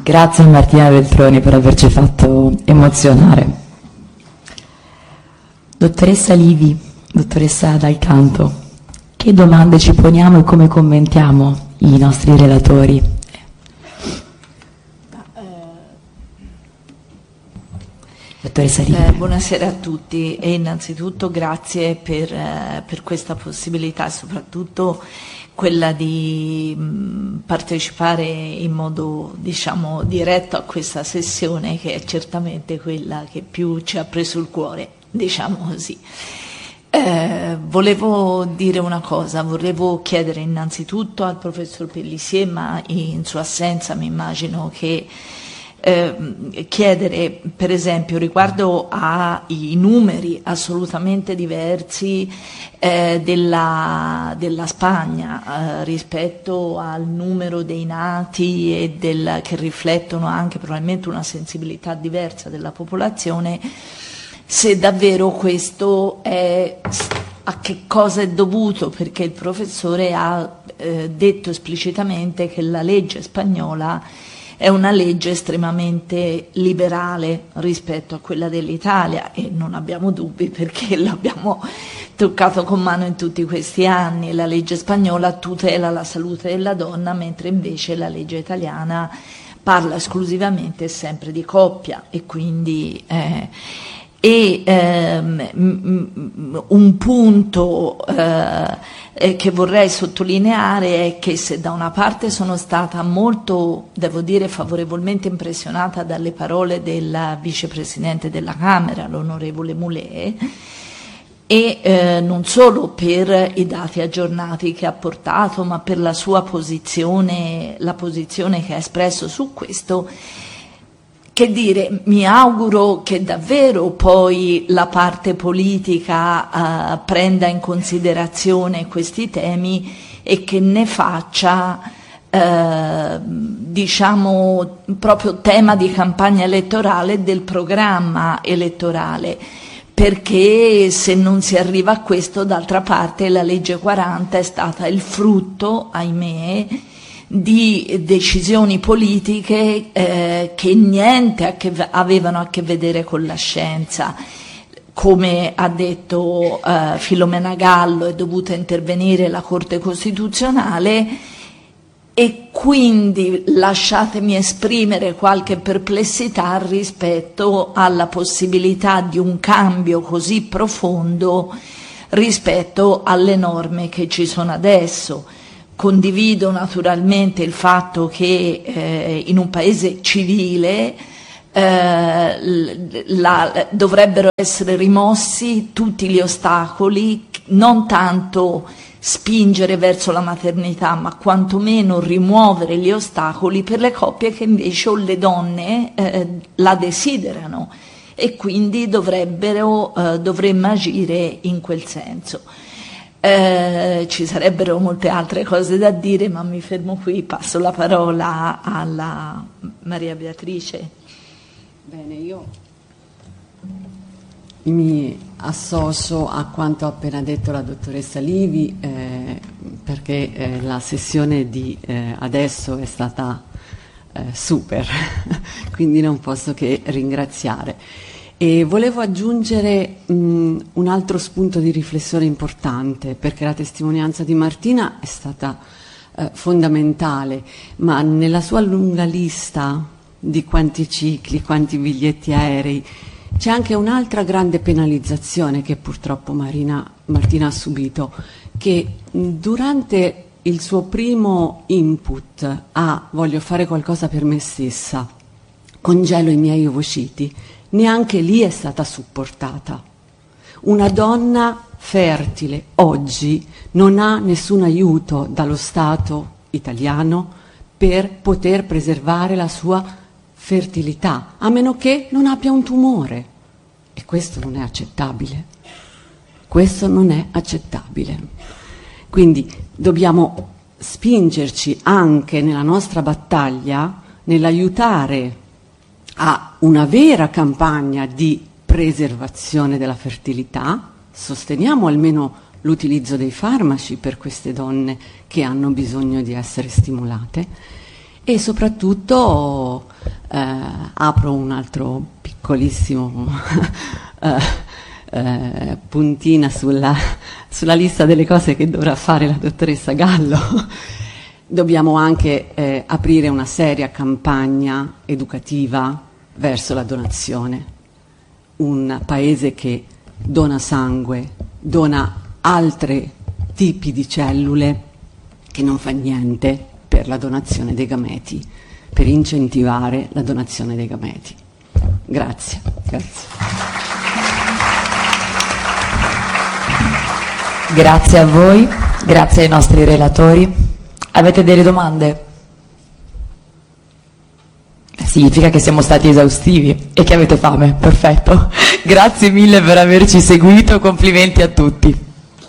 Grazie a Martina Veltroni per averci fatto emozionare. Dottoressa Livi, dottoressa Dal Canto, che domande ci poniamo e come commentiamo i nostri relatori? Dottoressa Livi. Buonasera a tutti e innanzitutto grazie per questa possibilità, soprattutto quella di partecipare in modo, diciamo, diretto a questa sessione, che è certamente quella che più ci ha preso il cuore, diciamo così. Volevo dire una cosa, volevo chiedere innanzitutto al professor Pellissier, ma in sua assenza mi immagino che chiedere per esempio riguardo ai numeri assolutamente diversi della Spagna rispetto al numero dei nati e che riflettono anche probabilmente una sensibilità diversa della popolazione, se davvero questo a che cosa è dovuto, perché il professore ha detto esplicitamente che la legge spagnola è una legge estremamente liberale rispetto a quella dell'Italia e non abbiamo dubbi perché l'abbiamo toccato con mano in tutti questi anni. La legge spagnola tutela la salute della donna, mentre invece la legge italiana parla esclusivamente e sempre di coppia e quindi un punto che vorrei sottolineare è che se da una parte sono stata molto, devo dire, favorevolmente impressionata dalle parole del vicepresidente della Camera, l'onorevole Mulè, e non solo per i dati aggiornati che ha portato, ma per la sua posizione, la posizione che ha espresso su questo. Che dire, mi auguro che davvero poi la parte politica prenda in considerazione questi temi e che ne faccia, diciamo, proprio tema di campagna elettorale del programma elettorale, perché se non si arriva a questo, d'altra parte la legge 40 è stata il frutto, ahimè, di decisioni politiche che niente avevano a che vedere con la scienza. Come ha detto Filomena Gallo, è dovuta intervenire la Corte Costituzionale e quindi lasciatemi esprimere qualche perplessità rispetto alla possibilità di un cambio così profondo rispetto alle norme che ci sono adesso. Condivido naturalmente il fatto che in un paese civile dovrebbero essere rimossi tutti gli ostacoli, non tanto spingere verso la maternità, ma quantomeno rimuovere gli ostacoli per le coppie che invece o le donne la desiderano e quindi dovremmo agire in quel senso. Ci sarebbero molte altre cose da dire, ma mi fermo qui, passo la parola alla Maria Beatrice. Bene, io mi associo a quanto ha appena detto la dottoressa Livi, perché la sessione di adesso è stata super, quindi non posso che ringraziare. E volevo aggiungere un altro spunto di riflessione importante, perché la testimonianza di Martina è stata fondamentale, ma nella sua lunga lista di quanti cicli, quanti biglietti aerei, c'è anche un'altra grande penalizzazione che purtroppo Martina ha subito, che durante il suo primo input a voglio fare qualcosa per me stessa, congelo i miei ovociti, neanche lì è stata supportata. Una donna fertile oggi non ha nessun aiuto dallo Stato italiano per poter preservare la sua fertilità, a meno che non abbia un tumore. E questo non è accettabile. Questo non è accettabile. Quindi dobbiamo spingerci anche nella nostra battaglia nell'aiutare a una vera campagna di preservazione della fertilità, sosteniamo almeno l'utilizzo dei farmaci per queste donne che hanno bisogno di essere stimolate e soprattutto apro un altro piccolissimo puntina sulla lista delle cose che dovrà fare la dottoressa Gallo. Dobbiamo anche aprire una seria campagna educativa verso la donazione. Un paese che dona sangue, dona altri tipi di cellule, che non fa niente per la donazione dei gameti, per incentivare la donazione dei gameti. Grazie. Grazie a voi, grazie ai nostri relatori. Avete delle domande? Significa che siamo stati esaustivi e che avete fame, perfetto. Grazie mille per averci seguito, complimenti a tutti.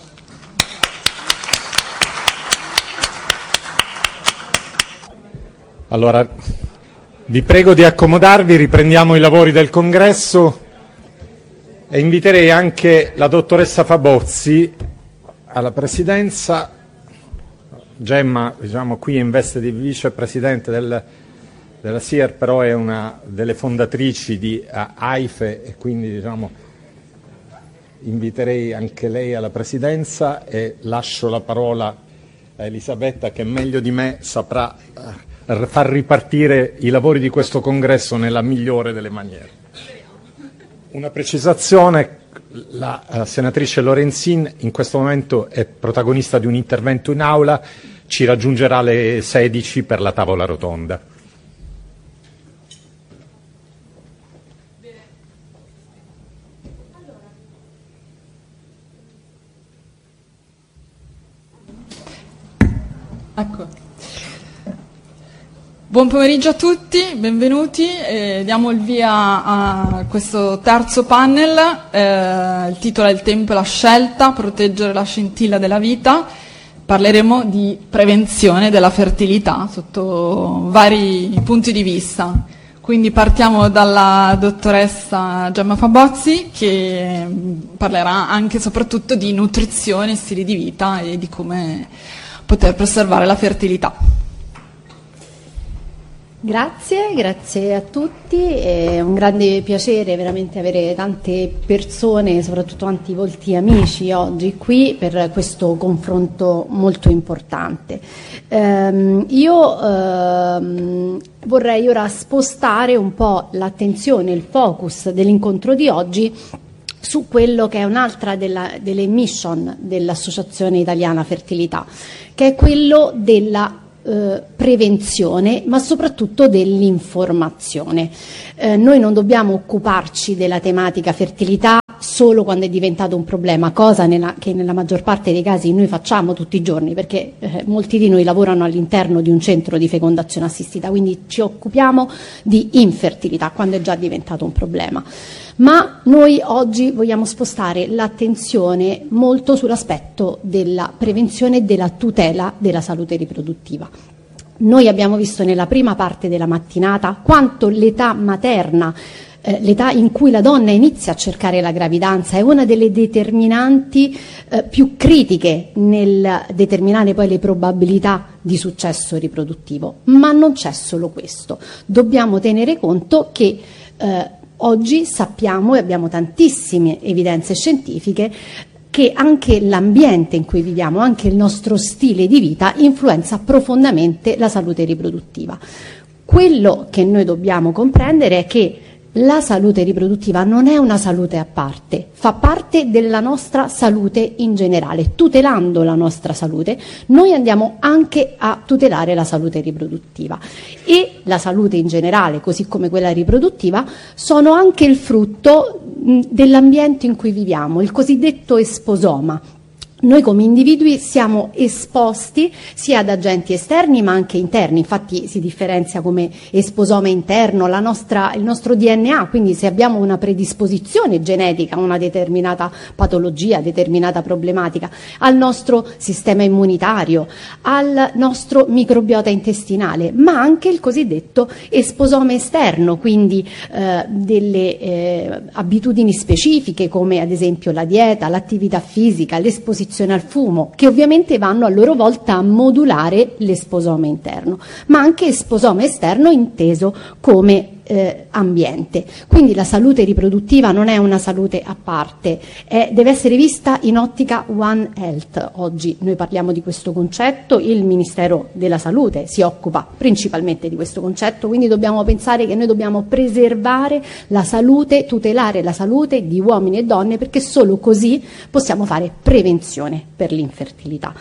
Allora, vi prego di accomodarvi, riprendiamo i lavori del congresso e inviterei anche la dottoressa Fabozzi alla presidenza. Gemma, diciamo, qui in veste di vicepresidente della SIER, però è una delle fondatrici di AIFE e quindi, diciamo, inviterei anche lei alla presidenza e lascio la parola a Elisabetta, che meglio di me saprà far ripartire i lavori di questo congresso nella migliore delle maniere. Una precisazione: la senatrice Lorenzin in questo momento è protagonista di un intervento in aula, ci raggiungerà alle 16 per la tavola rotonda. Ecco. Buon pomeriggio a tutti, benvenuti. Diamo il via a questo terzo panel. Il titolo è Il tempo e la scelta, proteggere la scintilla della vita. Parleremo di prevenzione della fertilità sotto vari punti di vista. Quindi partiamo dalla dottoressa Gemma Fabozzi, che parlerà anche e soprattutto di nutrizione, stili di vita e di come poter preservare la fertilità. Grazie a tutti, è un grande piacere veramente avere tante persone, soprattutto tanti volti amici oggi qui per questo confronto molto importante. Io vorrei ora spostare un po' l'attenzione, il focus dell'incontro di oggi su quello che è un'altra delle mission dell'Associazione Italiana Fertilità, che è quello della prevenzione, ma soprattutto dell'informazione. Noi non dobbiamo occuparci della tematica fertilità solo quando è diventato un problema, cosa che nella maggior parte dei casi noi facciamo tutti i giorni, perché molti di noi lavorano all'interno di un centro di fecondazione assistita, quindi ci occupiamo di infertilità quando è già diventato un problema. Ma noi oggi vogliamo spostare l'attenzione molto sull'aspetto della prevenzione e della tutela della salute riproduttiva. Noi abbiamo visto nella prima parte della mattinata quanto l'età materna, l'età in cui la donna inizia a cercare la gravidanza, è una delle determinanti più critiche nel determinare poi le probabilità di successo riproduttivo. Ma non c'è solo questo. Dobbiamo tenere conto che oggi sappiamo e abbiamo tantissime evidenze scientifiche che anche l'ambiente in cui viviamo, anche il nostro stile di vita influenza profondamente la salute riproduttiva. Quello che noi dobbiamo comprendere è che la salute riproduttiva non è una salute a parte, fa parte della nostra salute in generale. Tutelando la nostra salute, noi andiamo anche a tutelare la salute riproduttiva. E la salute in generale, così come quella riproduttiva, sono anche il frutto dell'ambiente in cui viviamo, il cosiddetto esposoma. Noi come individui siamo esposti sia ad agenti esterni ma anche interni, infatti si differenzia come esposoma interno il nostro DNA, quindi se abbiamo una predisposizione genetica a una determinata patologia, determinata problematica, al nostro sistema immunitario, al nostro microbiota intestinale, ma anche il cosiddetto esposoma esterno, quindi delle abitudini specifiche come ad esempio la dieta, l'attività fisica, l'esposizione esposizione al fumo, che ovviamente vanno a loro volta a modulare l'esposoma interno, ma anche esposoma esterno inteso come ambiente. Quindi la salute riproduttiva non è una salute a parte, deve essere vista in ottica One Health. Oggi noi parliamo di questo concetto, il Ministero della Salute si occupa principalmente di questo concetto, quindi dobbiamo pensare che noi dobbiamo preservare la salute, tutelare la salute di uomini e donne, perché solo così possiamo fare prevenzione per l'infertilità.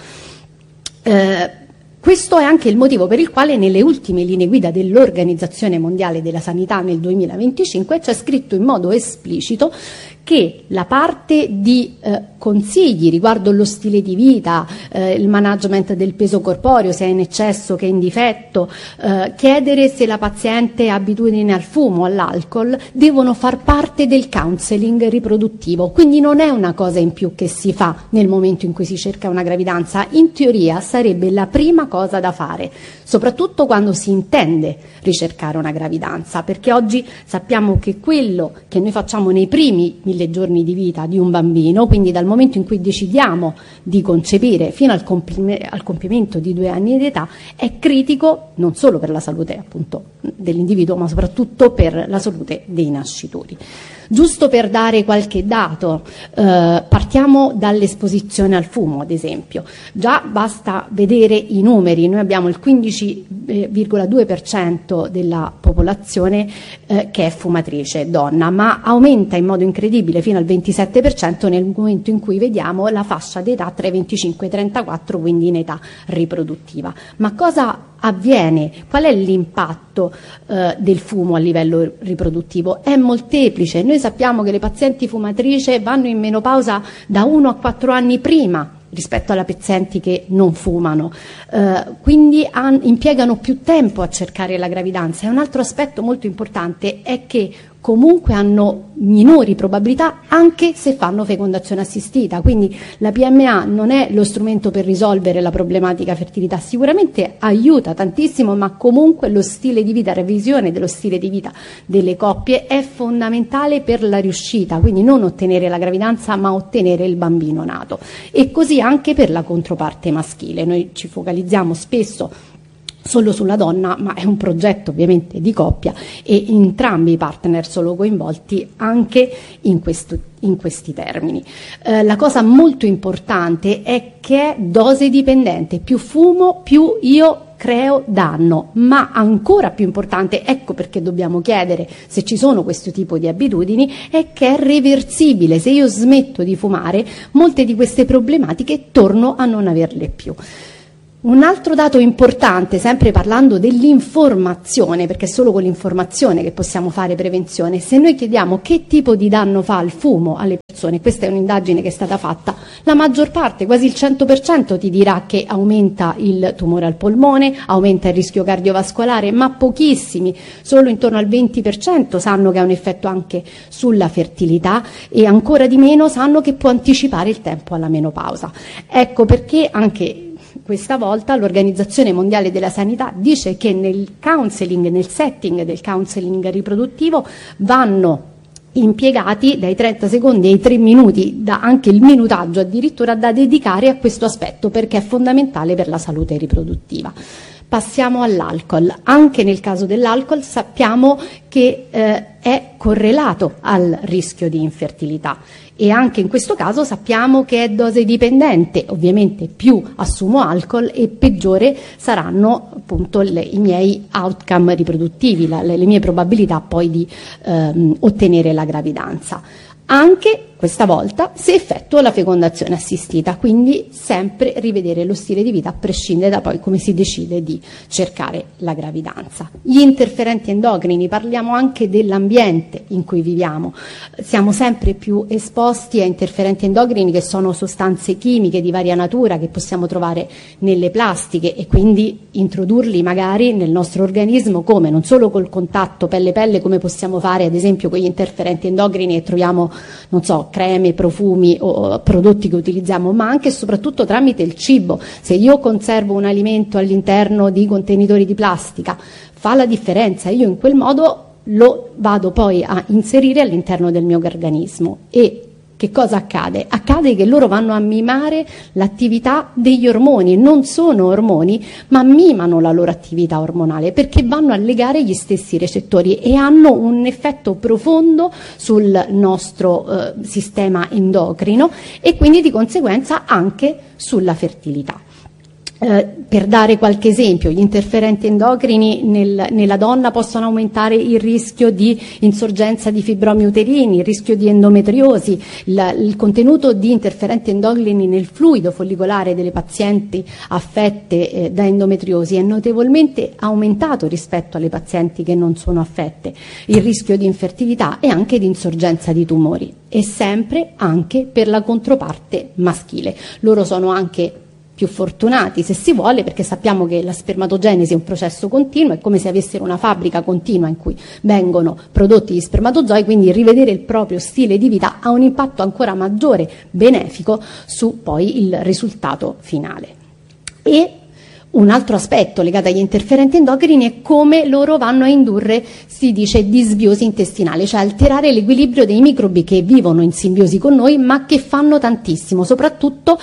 Questo è anche il motivo per il quale nelle ultime linee guida dell'Organizzazione Mondiale della Sanità nel 2025 c'è scritto in modo esplicito che la parte di consigli riguardo lo stile di vita, il management del peso corporeo, se è in eccesso, che è in difetto, chiedere se la paziente ha abitudine al fumo, all'alcol, devono far parte del counseling riproduttivo. Quindi non è una cosa in più che si fa nel momento in cui si cerca una gravidanza, in teoria sarebbe la prima cosa da fare, soprattutto quando si intende ricercare una gravidanza, perché oggi sappiamo che quello che noi facciamo nei primi 1000 giorni di vita di un bambino, quindi dal momento in cui decidiamo di concepire fino al compimento di 2 anni di età, è critico non solo per la salute appunto dell'individuo, ma soprattutto per la salute dei nascituri. Giusto per dare qualche dato, partiamo dall'esposizione al fumo, ad esempio. Già basta vedere i numeri, noi abbiamo il 15,2% della popolazione che è fumatrice, donna, ma aumenta in modo incredibile fino al 27% nel momento in cui vediamo la fascia d'età tra i 25 e i 34, quindi in età riproduttiva. Ma cosa avviene? Qual è l'impatto del fumo a livello riproduttivo? È molteplice. Noi sappiamo che le pazienti fumatrici vanno in menopausa da 1 a 4 anni prima rispetto alle pazienti che non fumano, quindi impiegano più tempo a cercare la gravidanza. E un altro aspetto molto importante è che comunque hanno minori probabilità anche se fanno fecondazione assistita, quindi la PMA non è lo strumento per risolvere la problematica fertilità, sicuramente aiuta tantissimo, ma comunque lo stile di vita, la revisione dello stile di vita delle coppie è fondamentale per la riuscita, quindi non ottenere la gravidanza ma ottenere il bambino nato, e così anche per la controparte maschile. Noi ci focalizziamo spesso solo sulla donna, ma è un progetto ovviamente di coppia e entrambi i partner sono coinvolti anche in questi termini. La cosa molto importante è che è dose dipendente, più fumo più io creo danno, ma ancora più importante, ecco perché dobbiamo chiedere se ci sono questo tipo di abitudini, è che è reversibile. Se io smetto di fumare, molte di queste problematiche torno a non averle più. Un altro dato importante, sempre parlando dell'informazione, perché è solo con l'informazione che possiamo fare prevenzione, se noi chiediamo che tipo di danno fa il fumo alle persone, questa è un'indagine che è stata fatta, la maggior parte, quasi il 100% ti dirà che aumenta il tumore al polmone, aumenta il rischio cardiovascolare, ma pochissimi, solo intorno al 20% sanno che ha un effetto anche sulla fertilità e ancora di meno sanno che può anticipare il tempo alla menopausa. Ecco perché anche questa volta l'Organizzazione Mondiale della Sanità dice che nel counseling, nel setting del counseling riproduttivo vanno impiegati dai 30 secondi ai 3 minuti, anche il minutaggio addirittura da dedicare a questo aspetto, perché è fondamentale per la salute riproduttiva. Passiamo all'alcol. Anche nel caso dell'alcol sappiamo che è correlato al rischio di infertilità e anche in questo caso sappiamo che è dose dipendente, ovviamente più assumo alcol e peggiore saranno appunto i miei outcome riproduttivi, le mie probabilità poi di ottenere la gravidanza. Anche questa volta se effettuo la fecondazione assistita, quindi sempre rivedere lo stile di vita a prescindere da poi come si decide di cercare la gravidanza. Gli interferenti endocrini, parliamo anche dell'ambiente in cui viviamo, siamo sempre più esposti a interferenti endocrini che sono sostanze chimiche di varia natura che possiamo trovare nelle plastiche e quindi introdurli magari nel nostro organismo come? Non solo col contatto pelle-pelle come possiamo fare ad esempio con gli interferenti endocrini che troviamo, non so, creme, profumi o prodotti che utilizziamo, ma anche e soprattutto tramite il cibo. Se io conservo un alimento all'interno di contenitori di plastica, fa la differenza, io in quel modo lo vado poi a inserire all'interno del mio organismo e che cosa accade? Accade che loro vanno a mimare l'attività degli ormoni, non sono ormoni, ma mimano la loro attività ormonale, perché vanno a legare gli stessi recettori e hanno un effetto profondo sul nostro sistema endocrino e quindi di conseguenza anche sulla fertilità. Per dare qualche esempio, gli interferenti endocrini nella donna possono aumentare il rischio di insorgenza di fibromi uterini, il rischio di endometriosi, il contenuto di interferenti endocrini nel fluido follicolare delle pazienti affette da endometriosi è notevolmente aumentato rispetto alle pazienti che non sono affette, il rischio di infertilità e anche di insorgenza di tumori, e sempre anche per la controparte maschile. Loro sono anche più fortunati, se si vuole, perché sappiamo che la spermatogenesi è un processo continuo, è come se avessero una fabbrica continua in cui vengono prodotti gli spermatozoi, quindi rivedere il proprio stile di vita ha un impatto ancora maggiore, benefico, su poi il risultato finale. E un altro aspetto legato agli interferenti endocrini è come loro vanno a indurre, si dice, disbiosi intestinale, cioè alterare l'equilibrio dei microbi che vivono in simbiosi con noi ma che fanno tantissimo, soprattutto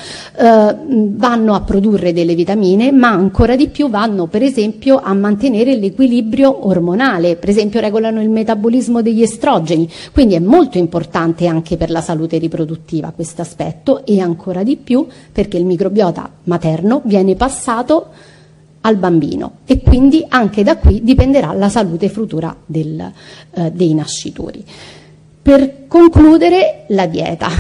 vanno a produrre delle vitamine, ma ancora di più vanno per esempio a mantenere l'equilibrio ormonale, per esempio regolano il metabolismo degli estrogeni, quindi è molto importante anche per la salute riproduttiva questo aspetto, e ancora di più perché il microbiota materno viene passato al bambino e quindi anche da qui dipenderà la salute futura dei nascituri. Per concludere, la dieta,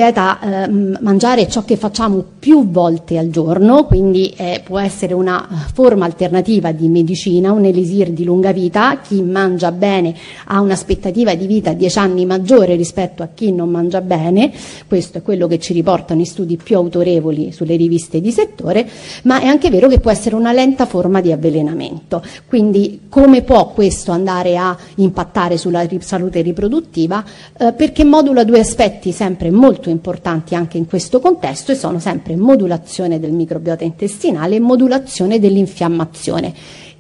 mangiare ciò che facciamo più volte al giorno, quindi può essere una forma alternativa di medicina, un elisir di lunga vita. Chi mangia bene ha un'aspettativa di vita 10 anni maggiore rispetto a chi non mangia bene, questo è quello che ci riportano i studi più autorevoli sulle riviste di settore, ma è anche vero che può essere una lenta forma di avvelenamento. Quindi come può questo andare a impattare sulla salute riproduttiva? Perché modula due aspetti sempre molto importanti anche in questo contesto, e sono sempre modulazione del microbiota intestinale e modulazione dell'infiammazione.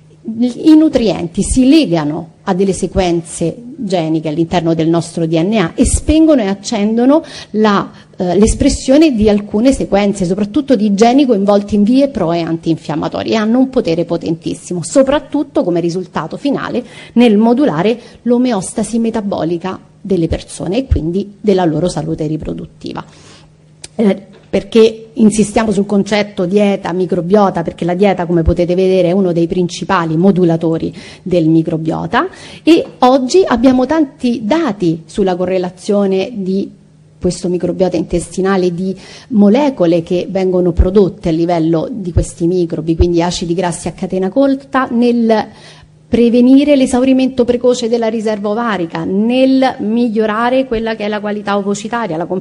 I nutrienti si legano a delle sequenze geniche all'interno del nostro DNA e spengono e accendono l'espressione di alcune sequenze, soprattutto di geni coinvolti in vie pro e antinfiammatorie, e hanno un potere potentissimo, soprattutto come risultato finale nel modulare l'omeostasi metabolica delle persone e quindi della loro salute riproduttiva. Perché insistiamo sul concetto dieta, microbiota? Perché la dieta, come potete vedere, è uno dei principali modulatori del microbiota, e oggi abbiamo tanti dati sulla correlazione di questo microbiota intestinale, di molecole che vengono prodotte a livello di questi microbi, quindi acidi grassi a catena corta, nel prevenire l'esaurimento precoce della riserva ovarica, nel migliorare quella che è la qualità ovocitaria, la